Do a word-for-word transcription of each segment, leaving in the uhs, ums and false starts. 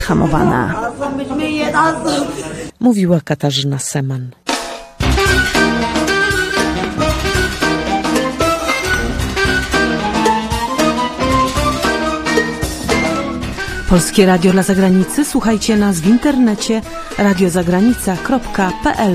hamowana. Mówiła Katarzyna Seman. Polskie Radio dla Zagranicy słuchajcie nas w internecie radiozagranica kropka pe el.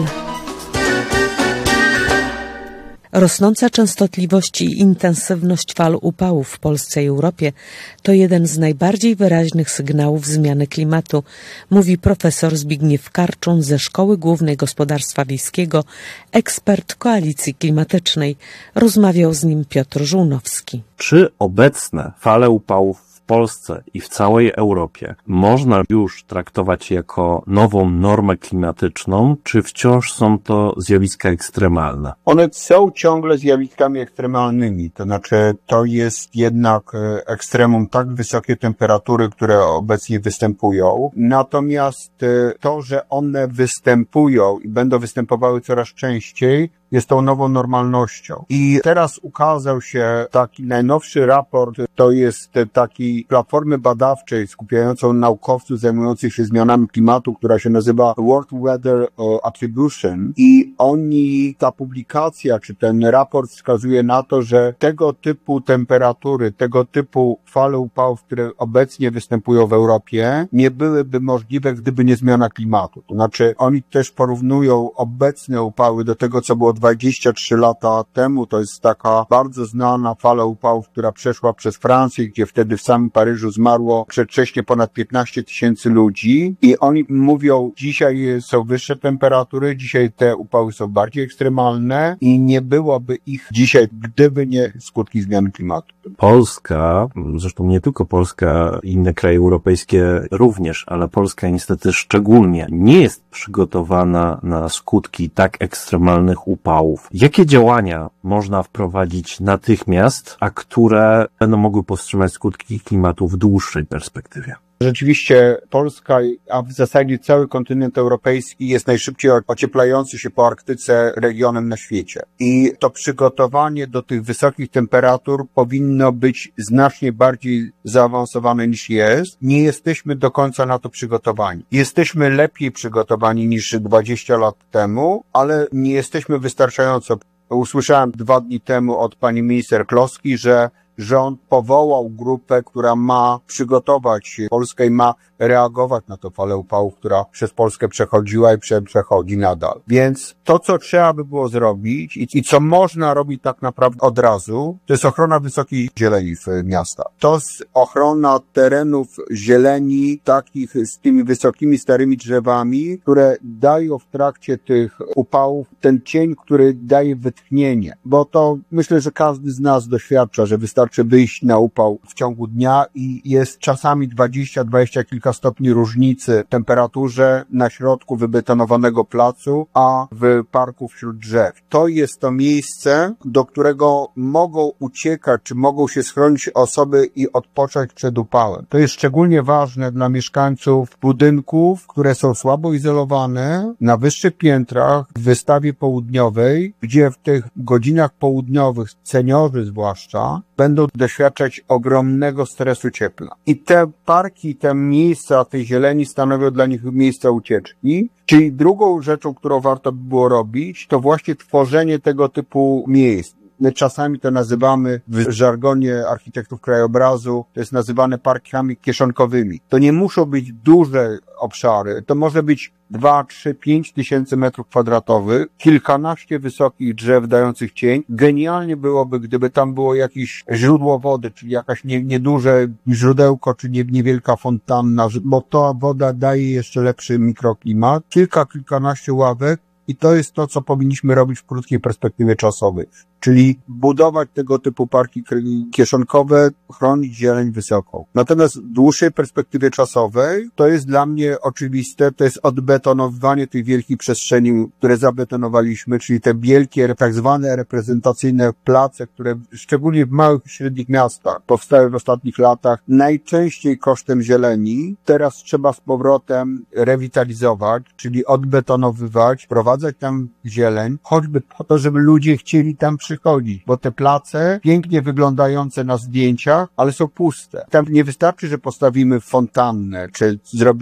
Rosnąca częstotliwość i intensywność fal upałów w Polsce i Europie to jeden z najbardziej wyraźnych sygnałów zmiany klimatu, mówi profesor Zbigniew Karczun ze Szkoły Głównej Gospodarstwa Wiejskiego, ekspert Koalicji Klimatycznej. Rozmawiał z nim Piotr Żółnowski. Czy obecne fale upałów w Polsce i w całej Europie można już traktować jako nową normę klimatyczną, czy wciąż są to zjawiska ekstremalne? One są ciągle zjawiskami ekstremalnymi, to znaczy to jest jednak ekstremum tak wysokie temperatury, które obecnie występują, natomiast to, że one występują i będą występowały coraz częściej, jest tą nową normalnością. I teraz ukazał się taki najnowszy raport, to jest taki platformy badawczej skupiającą naukowców zajmujących się zmianami klimatu, która się nazywa World Weather Attribution i oni, ta publikacja, czy ten raport wskazuje na to, że tego typu temperatury, tego typu fale upałów, które obecnie występują w Europie, nie byłyby możliwe, gdyby nie zmiana klimatu. To znaczy, oni też porównują obecne upały do tego, co było dwadzieścia trzy lata temu. To jest taka bardzo znana fala upałów, która przeszła przez Francję, gdzie wtedy w samym Paryżu zmarło przedwcześnie ponad piętnaście tysięcy ludzi i oni mówią, dzisiaj są wyższe temperatury, dzisiaj te upały są bardziej ekstremalne i nie byłoby ich dzisiaj, gdyby nie skutki zmiany klimatu. Polska, zresztą nie tylko Polska, inne kraje europejskie również, ale Polska niestety szczególnie nie jest przygotowana na skutki tak ekstremalnych upałów. Jakie działania można wprowadzić natychmiast, a które będą mogły powstrzymać skutki klimatu w dłuższej perspektywie? Rzeczywiście Polska, a w zasadzie cały kontynent europejski jest najszybciej ocieplający się po Arktyce regionem na świecie. I to przygotowanie do tych wysokich temperatur powinno być znacznie bardziej zaawansowane niż jest. Nie jesteśmy do końca na to przygotowani. Jesteśmy lepiej przygotowani niż dwadzieścia lat temu, ale nie jesteśmy wystarczająco. Usłyszałem dwa dni temu od pani minister Kloski, że rząd powołał grupę, która ma przygotować Polskę i ma reagować na tę falę upałów, która przez Polskę przechodziła i przechodzi nadal. Więc to, co trzeba by było zrobić i, i co można robić tak naprawdę od razu, to jest ochrona wysokiej zieleni w miastach. To jest ochrona terenów zieleni, takich z tymi wysokimi, starymi drzewami, które dają w trakcie tych upałów ten cień, który daje wytchnienie. Bo to myślę, że każdy z nas doświadcza, że wystarczy wyjść na upał w ciągu dnia i jest czasami dwadzieścia, dwadzieścia kilka stopni różnicy w temperaturze na środku wybetonowanego placu, a w parku wśród drzew. To jest to miejsce, do którego mogą uciekać, czy mogą się schronić osoby i odpocząć przed upałem. To jest szczególnie ważne dla mieszkańców budynków, które są słabo izolowane, na wyższych piętrach, w wystawie południowej, gdzie w tych godzinach południowych, seniorzy zwłaszcza, będą doświadczać ogromnego stresu cieplna. I te parki, te miejsca tej zieleni stanowią dla nich miejsca ucieczki. Czyli drugą rzeczą, którą warto by było robić, to właśnie tworzenie tego typu miejsc. My czasami to nazywamy w żargonie architektów krajobrazu, to jest nazywane parkami kieszonkowymi. To nie muszą być duże obszary, to może być dwa, trzy, pięć tysięcy metrów kwadratowych, kilkanaście wysokich drzew dających cień. Genialnie byłoby, gdyby tam było jakieś źródło wody, czyli jakaś nie, nieduże źródełko, czy nie, niewielka fontanna, bo ta woda daje jeszcze lepszy mikroklimat. Kilka, kilkanaście ławek i to jest to, co powinniśmy robić w krótkiej perspektywie czasowej. Czyli budować tego typu parki kieszonkowe, chronić zieleń wysoką. Natomiast w dłuższej perspektywie czasowej to jest dla mnie oczywiste, to jest odbetonowywanie tych wielkich przestrzeni, które zabetonowaliśmy, czyli te wielkie, tak zwane reprezentacyjne place, które szczególnie w małych i średnich miastach powstały w ostatnich latach, najczęściej kosztem zieleni. Teraz trzeba z powrotem rewitalizować, czyli odbetonowywać, wprowadzać tam zieleń, choćby po to, żeby ludzie chcieli tam przychodzić, bo te place pięknie wyglądające na zdjęciach, ale są puste. Tam nie wystarczy, że postawimy fontannę, czy zrobimy